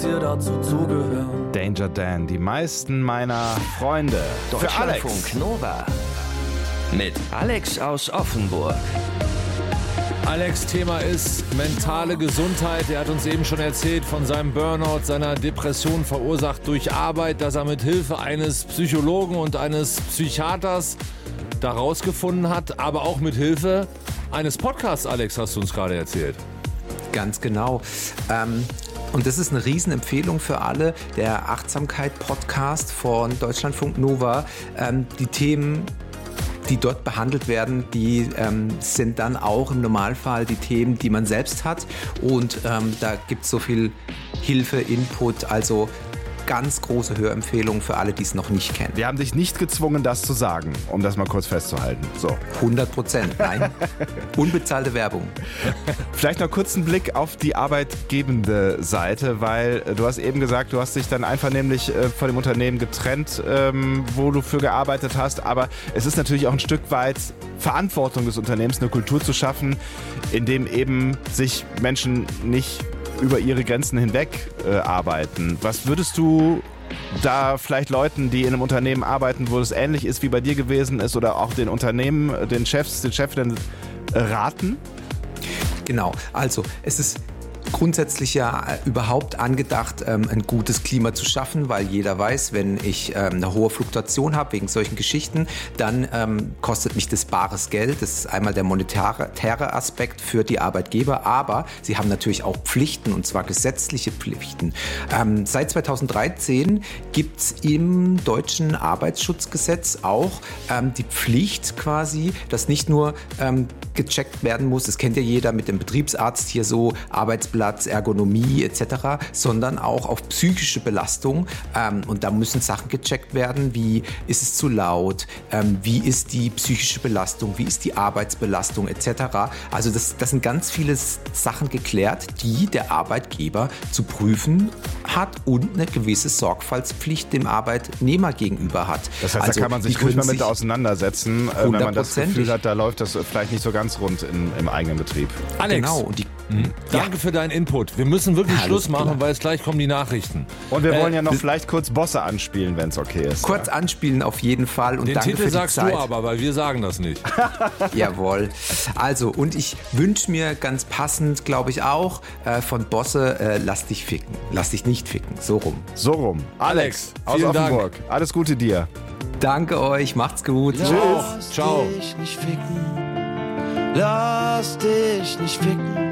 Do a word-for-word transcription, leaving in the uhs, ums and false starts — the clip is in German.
ihr dazu zugehören. Danger Dan, die meisten meiner Freunde. Für Alex. Deutschlandfunk Nova mit Alex aus Offenburg. Alex, Thema ist mentale Gesundheit. Er hat uns eben schon erzählt von seinem Burnout, seiner Depression verursacht durch Arbeit, dass er mit Hilfe eines Psychologen und eines Psychiaters da rausgefunden hat, aber auch mit Hilfe eines Podcasts, Alex, hast du uns gerade erzählt. Ganz genau. Ähm, und das ist eine Riesenempfehlung für alle, der Achtsamkeit-Podcast von Deutschlandfunk Nova. Ähm, die Themen, die dort behandelt werden, die ähm, sind dann auch im Normalfall die Themen, die man selbst hat. Und ähm, da gibt es so viel Hilfe, Input, also ganz große Hörempfehlung für alle, die es noch nicht kennen. Wir haben dich nicht gezwungen, das zu sagen, um das mal kurz festzuhalten. So. hundert Prozent, nein. Unbezahlte Werbung. Vielleicht noch kurz einen Blick auf die arbeitgebende Seite, weil du hast eben gesagt, du hast dich dann einvernehmlich äh, von dem Unternehmen getrennt, ähm, wo du für gearbeitet hast. Aber es ist natürlich auch ein Stück weit Verantwortung des Unternehmens, eine Kultur zu schaffen, in dem eben sich Menschen nicht über ihre Grenzen hinweg äh, arbeiten. Was würdest du da vielleicht Leuten, die in einem Unternehmen arbeiten, wo es ähnlich ist wie bei dir gewesen ist, oder auch den Unternehmen, den Chefs, den Chefinnen äh, raten? Genau, also es ist grundsätzlich ja überhaupt angedacht, ähm, ein gutes Klima zu schaffen, weil jeder weiß, wenn ich ähm, eine hohe Fluktuation habe wegen solchen Geschichten, dann ähm, kostet mich das bares Geld. Das ist einmal der monetäre Aspekt für die Arbeitgeber, aber sie haben natürlich auch Pflichten, und zwar gesetzliche Pflichten. Ähm, seit zweitausenddreizehn gibt es im deutschen Arbeitsschutzgesetz auch ähm, die Pflicht quasi, dass nicht nur ähm, gecheckt werden muss, das kennt ja jeder mit dem Betriebsarzt hier so, Arbeitsplatz, Ergonomie et cetera, sondern auch auf psychische Belastung. Ähm, und da müssen Sachen gecheckt werden, wie ist es zu laut, ähm, wie ist die psychische Belastung, wie ist die Arbeitsbelastung et cetera. Also das, das sind ganz viele Sachen geklärt, die der Arbeitgeber zu prüfen hat und eine gewisse Sorgfaltspflicht dem Arbeitnehmer gegenüber hat. Das heißt, also, da kann man sich ruhig mal mit auseinandersetzen, wenn man das Gefühl hat, da läuft das vielleicht nicht so ganz rund in, im eigenen Betrieb. Alex, genau. Und die, mhm. danke ja. für deinen Input. Wir müssen wirklich Alles Schluss machen, klar. weil es gleich kommen die Nachrichten. Und wir wollen äh, ja noch vielleicht kurz Bosse anspielen, wenn es okay ist. Kurz ja. anspielen auf jeden Fall. Und Den danke Titel für die sagst Zeit. du aber, weil wir sagen das nicht. Jawohl. Also, und ich wünsche mir ganz passend, glaube ich auch, äh, von Bosse, äh, lass dich ficken. Lass dich nicht ficken. So rum. So rum. Alex, aus vielen Offenburg. Dank. Alles Gute dir. Danke euch. Macht's gut. Lass Tschüss. Ciao. dich nicht ficken. Lass dich nicht ficken.